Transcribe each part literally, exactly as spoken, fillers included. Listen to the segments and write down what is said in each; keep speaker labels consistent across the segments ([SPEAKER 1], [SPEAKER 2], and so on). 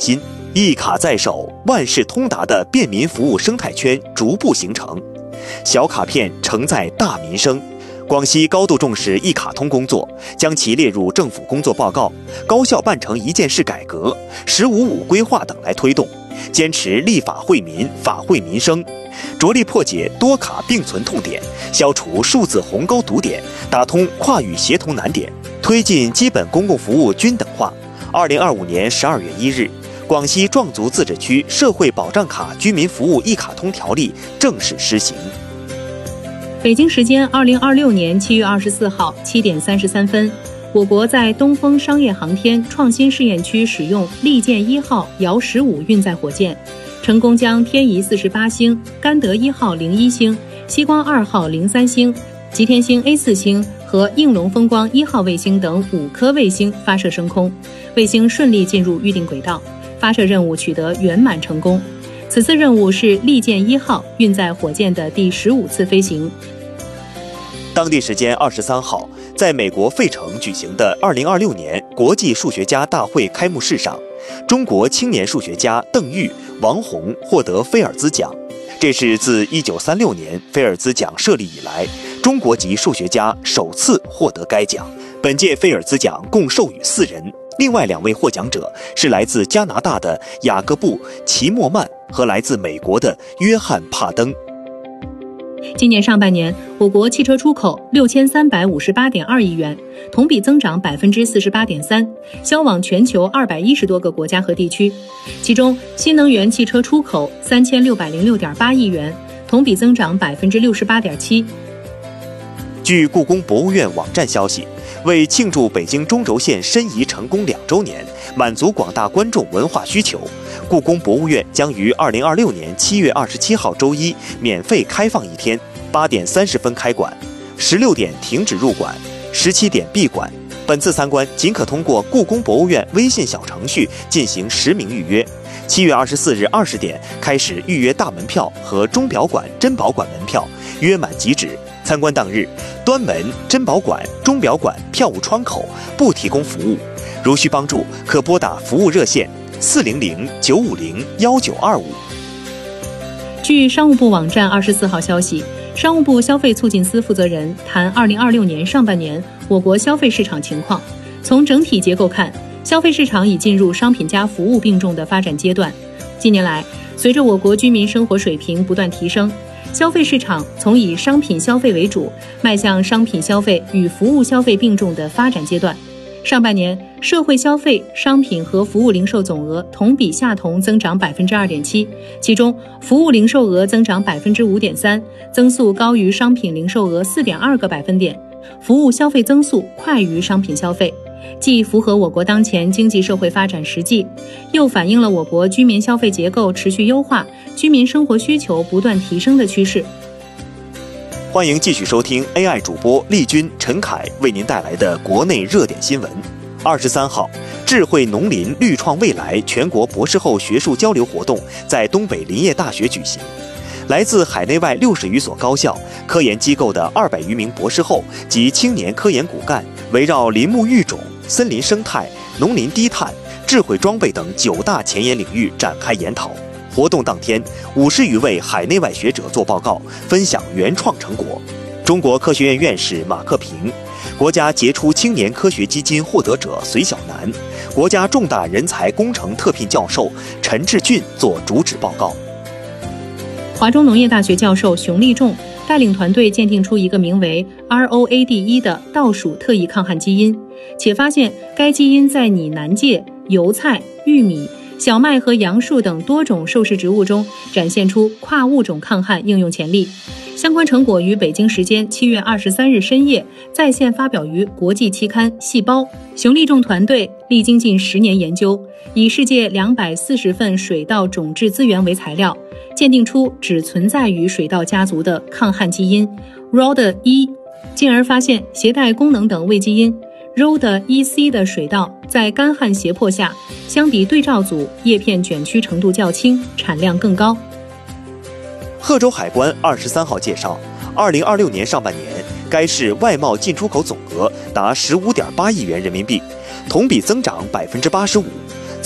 [SPEAKER 1] 心。一卡在手，万事通达的便民服务生态圈逐步形成。小卡片承载大民生。广西高度重视一卡通工作，将其列入政府工作报告，高效办成一件事改革、十五五规划等来推动，坚持立法惠民、法惠民生，着力破解多卡并存痛点，消除数字鸿沟堵点，打通跨域协同难点，推进基本公共服务均等化。二零二五年十二月一日，广西壮族自治区社会保障卡居民服务一卡通条例正式施行。
[SPEAKER 2] 北京时间二零二六年七月二十四号七点三十三分，我国在东风商业航天创新试验区使用利剑一号遥十五运载火箭，成功将天仪四十八星、甘德一号零一星、西光二号零三星、吉天星 A 四星和应龙风光一号卫星等五颗卫星发射升空，卫星顺利进入预定轨道，发射任务取得圆满成功。此次任务是利剑一号运载火箭的第十五次飞行。
[SPEAKER 1] 当地时间二十三号，在美国费城举行的二零二六年国际数学家大会开幕式上，中国青年数学家邓玉、王宏获得菲尔兹奖。这是自一九三六年菲尔兹奖设立以来，中国籍数学家首次获得该奖。本届菲尔兹奖共授予四人，另外两位获奖者是来自加拿大的雅各布·齐默曼和来自美国的约翰·帕登。
[SPEAKER 2] 今年上半年，我国汽车出口六千三百五十八点二亿元，同比增长百分之四十八点三，销往全球二百一十多个国家和地区。其中，新能源汽车出口三千六百零六点八亿元，同比增长百分之六十八点七。
[SPEAKER 1] 据故宫博物院网站消息，为庆祝北京中轴线申遗成功两周年，满足广大观众文化需求，故宫博物院将于二零二六年七月二十七号周一免费开放一天，八点三十分开馆，十六点停止入馆，十七点闭馆。本次参观仅可通过故宫博物院微信小程序进行实名预约。七月二十四日二十点开始预约大门票和钟表馆、珍宝馆门票，约满即止。参观当日，端门、珍宝馆、钟表馆票务窗口不提供服务，如需帮助可拨打服务热线四零零九五零幺九二五。
[SPEAKER 2] 据商务部网站二十四号消息，商务部消费促进司负责人谈二零二六年上半年我国消费市场情况。从整体结构看，消费市场已进入商品加服务并重的发展阶段。近年来，随着我国居民生活水平不断提升，消费市场从以商品消费为主，迈向商品消费与服务消费并重的发展阶段。上半年，社会消费、商品和服务零售总额同比下同增长百分之二点七，其中服务零售额增长百分之五点三，增速高于商品零售额四点二个百分点，服务消费增速快于商品消费，既符合我国当前经济社会发展实际，又反映了我国居民消费结构持续优化、居民生活需求不断提升的趋势。
[SPEAKER 1] 欢迎继续收听 A I 主播丽君、陈凯为您带来的国内热点新闻。二十三号，智慧农林绿创未来全国博士后学术交流活动在东北林业大学举行。来自海内外六十余所高校、科研机构的二百余名博士后及青年科研骨干，围绕林木育种、森林生态、农林低碳、智慧装备等九大前沿领域展开研讨。活动当天，五十余位海内外学者做报告，分享原创成果。中国科学院院士马克平、国家杰出青年科学基金获得者隋小南、国家重大人才工程特聘教授陈志俊做主旨报告。
[SPEAKER 2] 华中农业大学教授熊立仲带领团队鉴定出一个名为 R O A D 一 的稻属特异抗旱基因，且发现该基因在拟南芥、油菜、玉米、小麦和杨树等多种受食植物中展现出跨物种抗旱应用潜力。相关成果于北京时间七月二十三日深夜在线发表于国际期刊《细胞》。熊立仲团队历经近十年研究，以世界两百四十份水稻种质资源为材料，鉴定出只存在于水稻家族的抗旱基因 R O D 一，进而发现携带功能等位基因 R O D 一 C 的水稻在干旱胁迫下，相比对照组叶片卷曲程度较轻，产量更高。
[SPEAKER 1] 贺州海关二十三号介绍，二零二六年上半年，该市外贸进出口总额达十五点八亿元人民币，同比增长百分之八十五。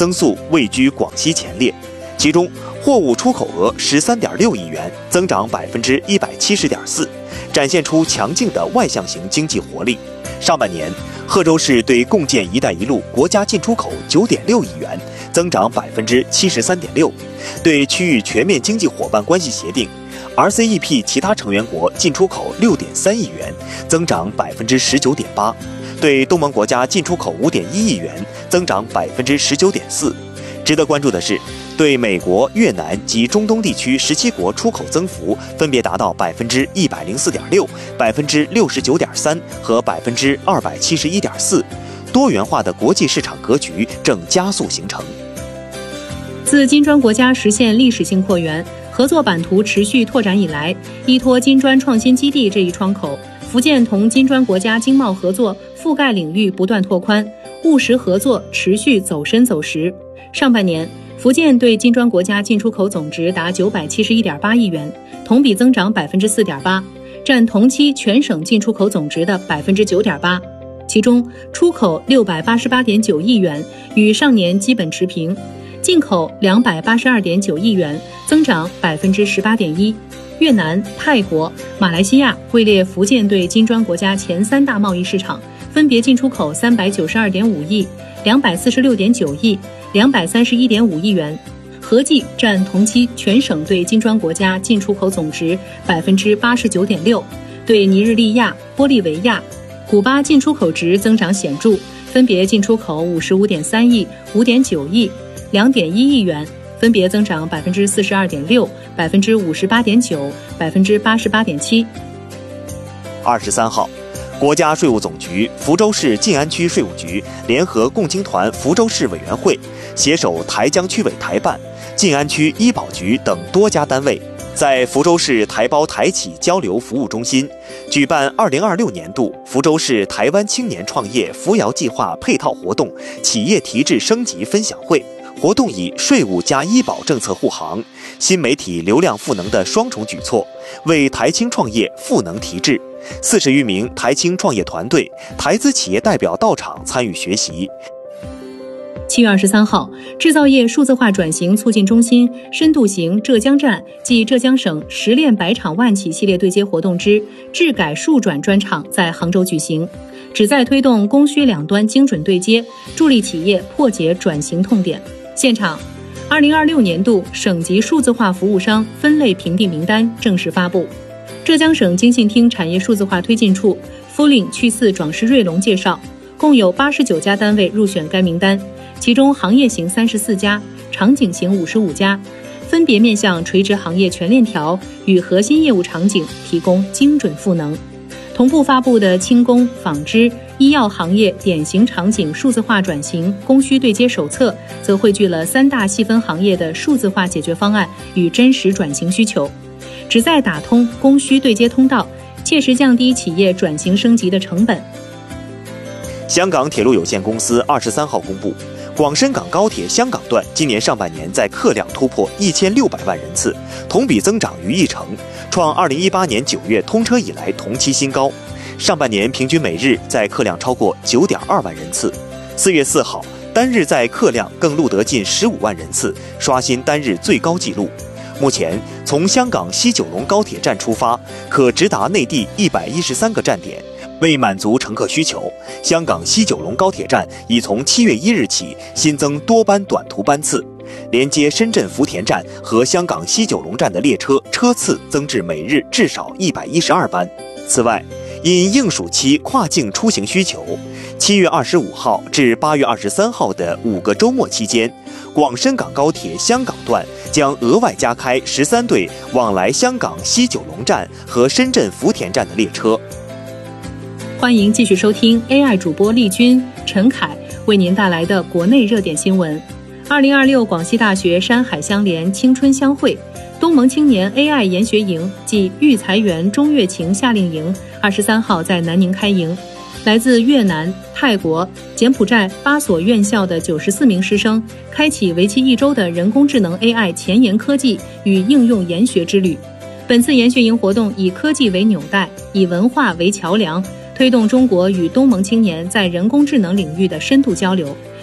[SPEAKER 1] 增速位居广西前列。其中，货物出口额十三点六亿元，增长百分之一百七十点四，展现出强劲的外向型经济活力。上半年，贺州市对共建“一带一路”国家进出口九点六亿元，增长百分之七十三点六，对区域全面经济伙伴关系协定 R C E P 其他成员国进出口六点三亿元，增长百分之十九点八，对东盟国家进出口五点一亿元，增长百分之十九点四。值得关注的是，对美国、越南及中东地区十七国出口增幅分别达到百分之一百零四点六、百分之六十九点三和百分之二百七十一点四，多元化的国际市场格局正加速形成。
[SPEAKER 2] 自金砖国家实现历史性扩员、合作版图持续拓展以来，依托金砖创新基地这一窗口，福建同金砖国家经贸合作覆盖领域不断拓宽，务实合作持续走深走实。上半年，福建对金砖国家进出口总值达九百七十一点八亿元，同比增长百分之四点八，占同期全省进出口总值的百分之九点八。其中，出口六百八十八点九亿元，与上年基本持平；进口两百八十二点九亿元，增长百分之十八点一。越南、泰国、马来西亚位列福建对金砖国家前三大贸易市场，分别进出口三百九十二点五亿、两百四十六点九亿、两百三十一点五亿元，合计占同期全省对金砖国家进出口总值百分之八十九点六。对尼日利亚、玻利维亚、古巴进出口值增长显著，分别进出口五十五点三亿、五点九亿、两点一亿元，分别增长百分之四十二点六、百分之五十八点九、百分之八十八点七。
[SPEAKER 1] 二十三号，国家税务总局、福州市晋安区税务局联合共青团福州市委员会，携手台江区委台办、晋安区医保局等多家单位，在福州市台胞台企交流服务中心举办二零二六年度福州市台湾青年创业扶摇计划配套活动企业提质升级分享会。活动以税务加医保政策护航、新媒体流量赋能的双重举措，为台青创业赋能提质。四十余名台青创业团队、台资企业代表到场参与学习。
[SPEAKER 2] 七月二十三号，制造业数字化转型促进中心深度型浙江站暨浙江省实炼百场万企系列对接活动之智改数转专场在杭州举行，旨在推动供需两端精准对接，助力企业破解转型痛点。现场，二零二六年度省级数字化服务商分类评定名单正式发布。浙江省经信厅产业数字化推进处夫领去四壮士瑞龙介绍，共有八十九家单位入选该名单，其中行业型三十四家，场景型五十五家，分别面向垂直行业全链条与核心业务场景提供精准赋能。同步发布的轻工、纺织、医药行业典型场景数字化转型供需对接手册，则汇聚了三大细分行业的数字化解决方案与真实转型需求，旨在打通供需对接通道，切实降低企业转型升级的成本。
[SPEAKER 1] 香港铁路有限公司二十三号公布，广深港高铁香港段今年上半年在客量突破一千六百万人次，同比增长逾一成，创二零一八年九月通车以来同期新高。上半年平均每日载客量超过九点二万人次。四月四号，单日载客量更录得近十五万人次，刷新单日最高纪录。目前，从香港西九龙高铁站出发，可直达内地一百一十三个站点。为满足乘客需求，香港西九龙高铁站已从七月一日起新增多班短途班次，连接深圳福田站和香港西九龙站的列车车次增至每日至少一百一十二班。此外，因应暑期跨境出行需求，七月二十五号至八月二十三号的五个周末期间，广深港高铁香港段将额外加开十三对往来香港西九龙站和深圳福田站的列车。
[SPEAKER 2] 欢迎继续收听 A I 主播丽君、陈凯为您带来的国内热点新闻。二零二六广西大学山海相连青春相会东盟青年 A I 研学营暨育才园中越情夏令营二十三号在南宁开营。来自越南、泰国、柬埔寨八所院校的九十四名师生，开启为期一周的人工智能 A I 前沿科技与应用研学之旅。本次研学营活动以科技为纽带，以文化为桥梁，推动中国与东盟青年在人工智能领域的深度交流，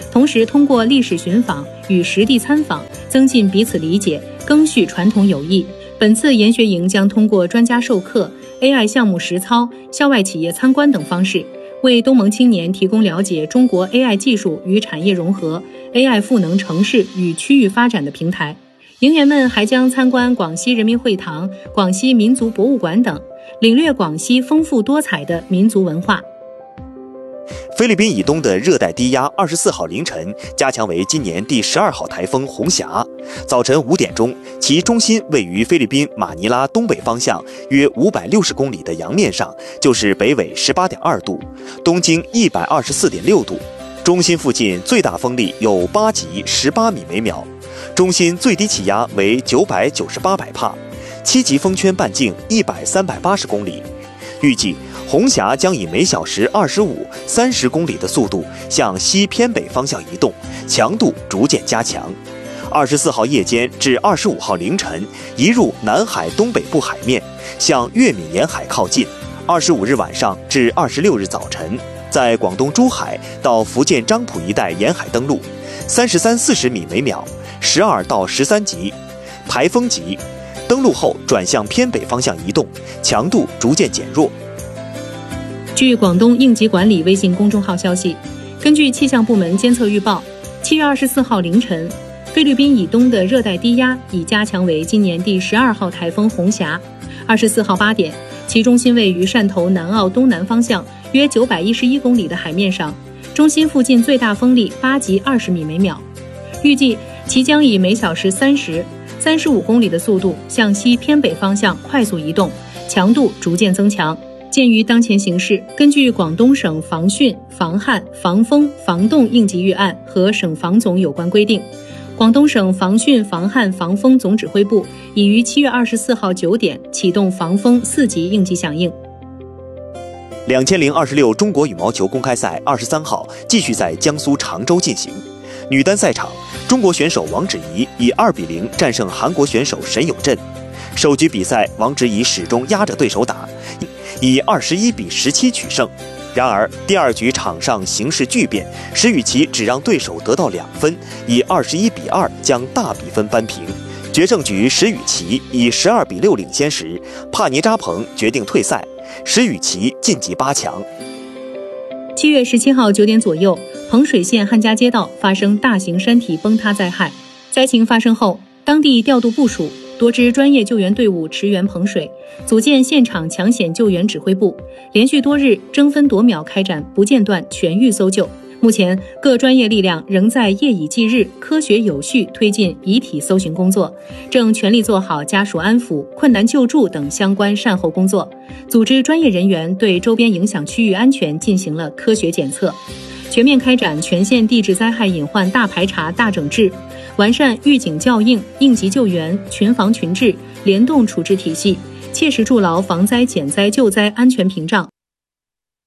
[SPEAKER 2] 同时通过历史寻访与实地参访，增进彼此理解，赓续传统友谊。本次研学营将通过专家授课、A I 项目实操、校外企业参观等方式，为东盟青年提供了解中国 A I 技术与产业融合、A I 赋能城市与区域发展的平台。营员们还将参观广西人民会堂、广西民族博物馆等，领略广西丰富多彩的民族文化。
[SPEAKER 1] 菲律宾以东的热带低压二十四号凌晨加强为今年第十二号台风红霞。早晨五点钟，其中心位于菲律宾马尼拉东北方向约五百六十公里的洋面上，就是北纬十八点二度，东经一百二十四点六度。中心附近最大风力有八级十八米每秒，中心最低气压为九百九十八百帕，七级风圈半径一百三百八十公里。预计红霞将以每小时二十五、三十公里的速度向西偏北方向移动，强度逐渐加强。二十四号夜间至二十五号凌晨移入南海东北部海面，向粤闽沿海靠近。二十五日晚上至二十六日早晨，在广东珠海到福建漳浦一带沿海登陆，三十三四十米每秒，十二到十三级，台风级。登陆后转向偏北方向移动，强度逐渐减弱。
[SPEAKER 2] 据广东应急管理微信公众号消息，根据气象部门监测预报，七月二十四号凌晨，菲律宾以东的热带低压已加强为今年第十二号台风红霞。二十四号八点，其中心位于汕头南澳东南方向约九百一十一公里的海面上，中心附近最大风力八级二十米每秒。预计其将以每小时三十、三十五公里的速度向西偏北方向快速移动，强度逐渐增强。鉴于当前形势，根据广东省防汛、防旱、防风、防冻应急预案和省防总有关规定，广东省防汛防旱防风总指挥部已于七月二十四号九点启动防风四级应急响应。
[SPEAKER 1] 两千零二十六中国羽毛球公开赛二十三号继续在江苏常州进行。女单赛场，中国选手王芷怡以二比零战胜韩国选手沈友镇。首局比赛，王芷怡始终压着对手打，以二十一比十七取胜。然而第二局场上形势巨变，石宇奇只让对手得到两分，以二十一比二将大比分扳平。决胜局石宇奇以十二比六领先时，帕尼扎彭决定退赛，石宇奇晋级八强。
[SPEAKER 2] 七月十七号九点左右，彭水县汉家街道发生大型山体崩塌灾害。灾情发生后，当地调度部署多支专业救援队伍驰援彭水，组建现场抢险救援指挥部，连续多日争分夺秒开展不间断全域搜救。目前各专业力量仍在夜以继日、科学有序推进遗体搜寻工作，正全力做好家属安抚、困难救助等相关善后工作，组织专业人员对周边影响区域安全进行了科学检测，全面开展全县地质灾害隐患大排查大整治，完善预警校应、应急救援、群防群治联动处置体系，切实筑牢防灾减灾救灾安全屏障。